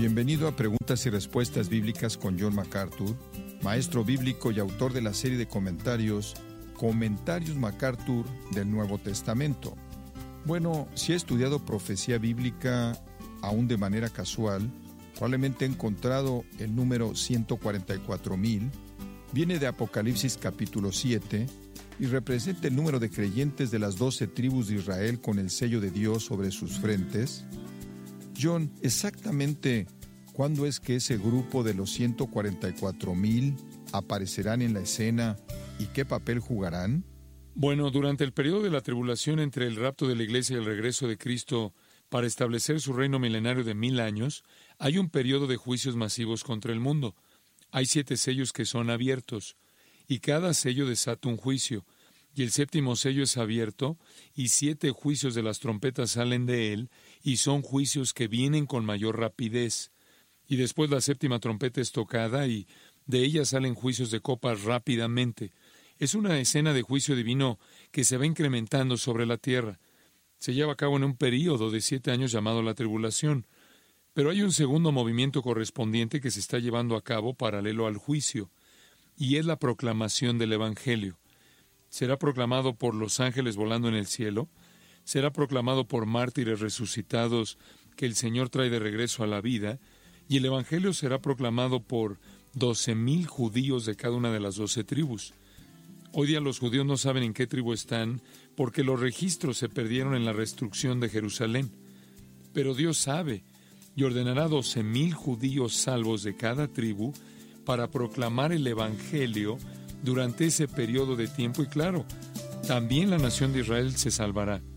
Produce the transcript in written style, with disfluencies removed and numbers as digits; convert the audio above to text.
Bienvenido a Preguntas y Respuestas Bíblicas con John MacArthur, maestro bíblico y autor de la serie de comentarios Comentarios MacArthur del Nuevo Testamento. Bueno, si ha estudiado profecía bíblica aún de manera casual, probablemente ha encontrado el número 144,000, viene de Apocalipsis capítulo 7 y representa el número de creyentes de las 12 tribus de Israel con el sello de Dios sobre sus frentes. John, exactamente ¿cuándo es que ese grupo de los 144,000 aparecerán en la escena y qué papel jugarán? Bueno, durante el periodo de la tribulación entre el rapto de la iglesia y el regreso de Cristo para establecer su reino milenario de 1000 años, hay un periodo de juicios masivos contra el mundo. Hay 7 sellos que son abiertos, y cada sello desata un juicio, y el 7º sello es abierto, y 7 juicios de las trompetas salen de él, y son juicios que vienen con mayor rapidez. Y después la 7ª trompeta es tocada, y de ella salen juicios de copas rápidamente. Es una escena de juicio divino que se va incrementando sobre la tierra. Se lleva a cabo en un período de 7 años llamado la tribulación. Pero hay un segundo movimiento correspondiente que se está llevando a cabo paralelo al juicio, y es la proclamación del Evangelio. Será proclamado por los ángeles volando en el cielo, será proclamado por mártires resucitados que el Señor trae de regreso a la vida, y el Evangelio será proclamado por 12,000 judíos de cada una de las 12 tribus. Hoy día los judíos no saben en qué tribu están porque los registros se perdieron en la destrucción de Jerusalén. Pero Dios sabe y ordenará 12,000 judíos salvos de cada tribu para proclamar el Evangelio durante ese periodo de tiempo, y claro, también la nación de Israel se salvará.